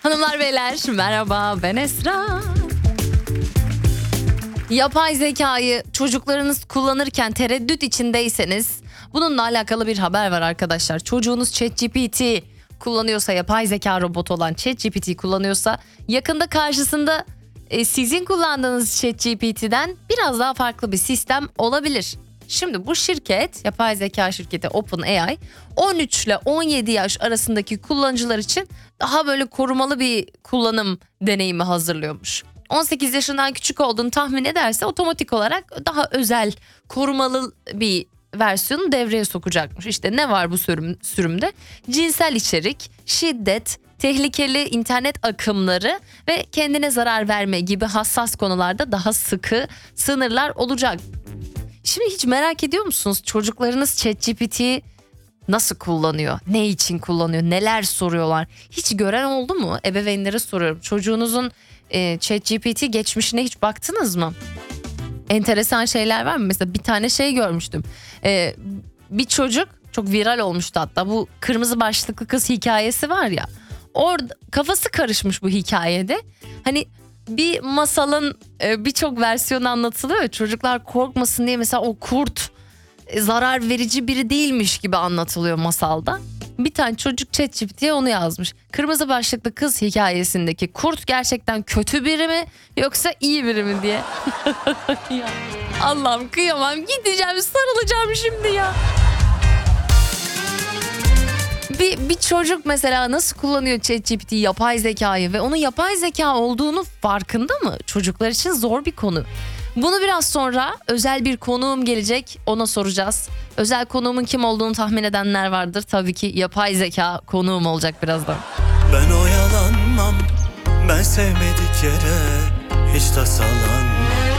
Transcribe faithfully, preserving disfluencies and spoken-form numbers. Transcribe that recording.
Hanımlar beyler merhaba, ben Esra. Yapay zekayı çocuklarınız kullanırken tereddüt içindeyseniz bununla alakalı bir haber var arkadaşlar. Çocuğunuz ChatGPT kullanıyorsa, yapay zeka robotu olan ChatGPT kullanıyorsa yakında karşısında e, sizin kullandığınız ChatGPT'den biraz daha farklı bir sistem olabilir. Şimdi bu şirket, yapay zeka şirketi OpenAI on üç ile on yedi yaş arasındaki kullanıcılar için daha böyle korumalı bir kullanım deneyimi hazırlıyormuş. on sekiz yaşından küçük olduğunu tahmin ederse otomatik olarak daha özel, korumalı bir versiyonu devreye sokacakmış. İşte ne var bu sürüm, sürümde? Cinsel içerik, şiddet, tehlikeli internet akımları ve kendine zarar verme gibi hassas konularda daha sıkı sınırlar olacak. Şimdi hiç merak ediyor musunuz? Çocuklarınız ChatGPT'yi nasıl kullanıyor? Ne için kullanıyor? Neler soruyorlar? Hiç gören oldu mu? Ebeveynlere soruyorum. Çocuğunuzun e, ChatGPT geçmişine hiç baktınız mı? Enteresan şeyler var mı? Mesela bir tane şey görmüştüm. E, bir çocuk çok viral olmuştu hatta. Bu kırmızı başlıklı kız hikayesi var ya. Orada kafası karışmış bu hikayede. Hani bir masalın e, birçok versiyonu anlatılıyor ya, çocuklar korkmasın diye mesela o kurt e, zarar verici biri değilmiş gibi anlatılıyor masalda. Bir tane çocuk ChatGPT'ye onu yazmış. Kırmızı başlıklı kız hikayesindeki kurt gerçekten kötü biri mi yoksa iyi biri mi diye. Ya, Allah'ım kıyamam, gideceğim sarılacağım şimdi ya. Bir, bir çocuk mesela nasıl kullanıyor ChatGPT, yapay zekayı ve onun yapay zeka olduğunu farkında mı? Çocuklar için zor bir konu. Bunu biraz sonra özel bir konuğum gelecek, ona soracağız. Özel konuğumun kim olduğunu tahmin edenler vardır. Tabii ki yapay zeka konuğum olacak birazdan. Ben oyalanmam, ben sevmedik yere hiç tasalanmam.